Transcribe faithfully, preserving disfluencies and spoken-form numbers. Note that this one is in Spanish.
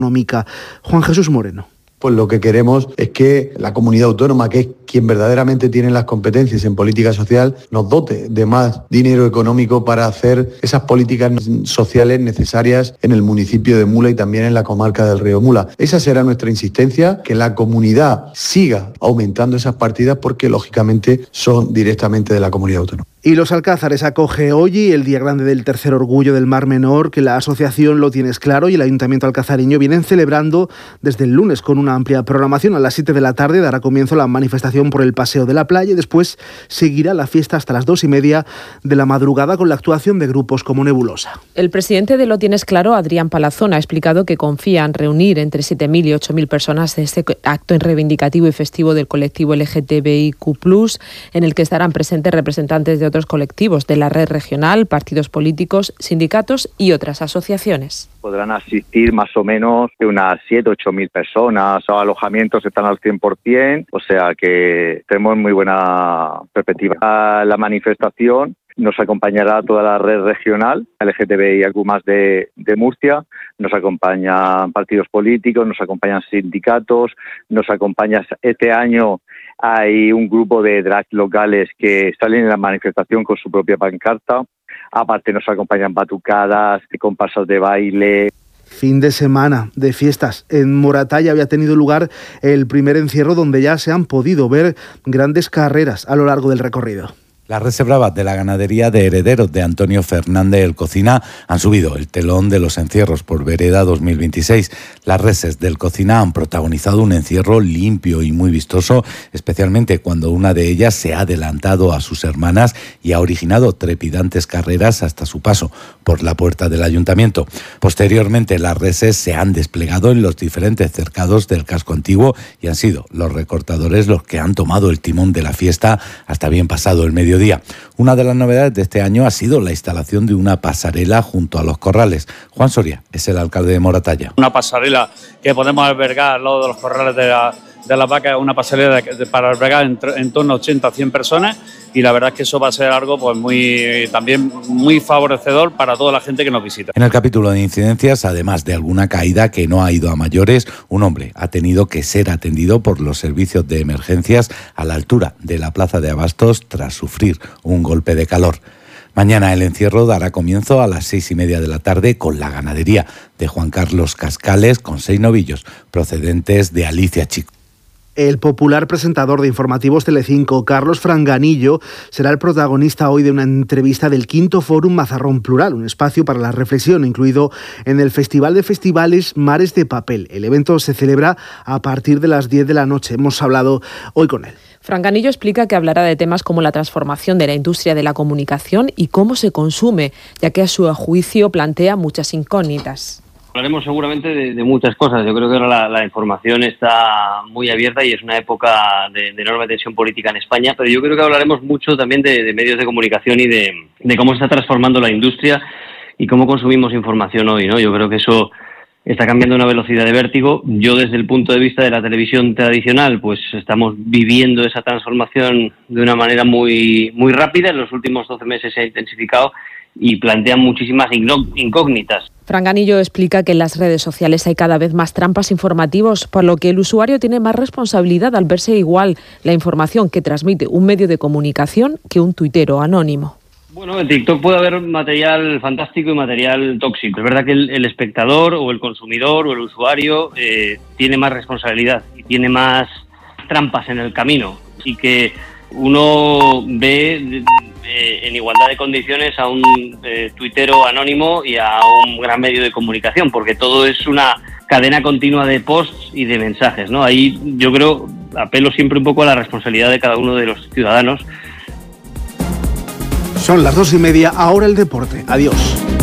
económica. Juan Jesús Moreno. Pues lo que queremos es que la comunidad autónoma, que es quien verdaderamente tiene las competencias en política social, nos dote de más dinero económico para hacer esas políticas sociales necesarias en el municipio de Mula y también en la comarca del Río Mula. Esa será nuestra insistencia, que la comunidad siga aumentando esas partidas porque lógicamente son directamente de la comunidad autónoma. Y Los Alcázares acoge hoy el Día Grande del Tercer Orgullo del Mar Menor, que la asociación Lo Tienes Claro y el Ayuntamiento alcazareño vienen celebrando desde el lunes con una amplia programación. A las siete de la tarde dará comienzo la manifestación por el Paseo de la Playa y después seguirá la fiesta hasta las dos y media de la madrugada con la actuación de grupos como Nebulosa. El presidente de Lo Tienes Claro, Adrián Palazón, ha explicado que confía en reunir entre siete mil y ocho mil personas de este acto reivindicativo y festivo del colectivo L G T B I Q plus, en el que estarán presentes representantes de otros colectivos de la red regional, partidos políticos, sindicatos y otras asociaciones. Podrán asistir más o menos unas siete o ocho mil personas, los alojamientos están al cien por ciento, o sea que tenemos muy buena perspectiva. A la manifestación nos acompañará toda la red regional, L G T B I Q más de, de Murcia, nos acompañan partidos políticos, nos acompañan sindicatos, nos acompaña este año. Hay un grupo de drag locales que salen en la manifestación con su propia pancarta. Aparte nos acompañan batucadas, comparsas de baile. Fin de semana de fiestas. En Moratalla había tenido lugar el primer encierro donde ya se han podido ver grandes carreras a lo largo del recorrido. Las reservas de la ganadería de herederos de Antonio Fernández el Cocina han subido el telón de los encierros por Vereda dos mil veintiséis. Las reses del Cocina han protagonizado un encierro limpio y muy vistoso, especialmente cuando una de ellas se ha adelantado a sus hermanas y ha originado trepidantes carreras hasta su paso por la puerta del ayuntamiento. Posteriormente, las reses se han desplegado en los diferentes cercados del casco antiguo y han sido los recortadores los que han tomado el timón de la fiesta hasta bien pasado el mediodía. Una de las novedades de este año ha sido la instalación de una pasarela junto a los corrales. Juan Soria es el alcalde de Moratalla. Una pasarela que podemos albergar al lado de los corrales de la, de las vacas, una pasarela de, de, para albergar en, en torno a ochenta a cien personas, y la verdad es que eso va a ser algo pues muy también muy favorecedor para toda la gente que nos visita. En el capítulo de incidencias, además de alguna caída que no ha ido a mayores, un hombre ha tenido que ser atendido por los servicios de emergencias a la altura de la plaza de Abastos tras sufrir un golpe de calor. Mañana el encierro dará comienzo a las seis y media de la tarde con la ganadería de Juan Carlos Cascales con seis novillos procedentes de Alicia Chico. El popular presentador de informativos Telecinco, Carlos Franganillo, será el protagonista hoy de una entrevista del quinto Fórum Mazarrón Plural, un espacio para la reflexión incluido en el Festival de Festivales Mares de Papel. El evento se celebra a partir de las diez de la noche. Hemos hablado hoy con él. Franganillo explica que hablará de temas como la transformación de la industria de la comunicación y cómo se consume, ya que a su juicio plantea muchas incógnitas. Hablaremos seguramente de, de muchas cosas. Yo creo que ahora la, la información está muy abierta y es una época de, de enorme tensión política en España, pero yo creo que hablaremos mucho también de, de medios de comunicación y de, de cómo se está transformando la industria y cómo consumimos información hoy, ¿no? Yo creo que eso está cambiando a una velocidad de vértigo. Yo, desde el punto de vista de la televisión tradicional, pues estamos viviendo esa transformación de una manera muy, muy rápida. En los últimos doce meses se ha intensificado y plantean muchísimas incógnitas. Franganillo explica que en las redes sociales hay cada vez más trampas informativos, por lo que el usuario tiene más responsabilidad al verse igual la información que transmite un medio de comunicación que un tuitero anónimo. Bueno, en TikTok puede haber material fantástico y material tóxico. Es verdad que el, el espectador o el consumidor o el usuario eh, tiene más responsabilidad y tiene más trampas en el camino, y que uno ve eh, en igualdad de condiciones a un eh, tuitero anónimo y a un gran medio de comunicación, porque todo es una cadena continua de posts y de mensajes, ¿no? Ahí yo creo, apelo siempre un poco a la responsabilidad de cada uno de los ciudadanos. Son las dos y media, ahora el deporte. Adiós.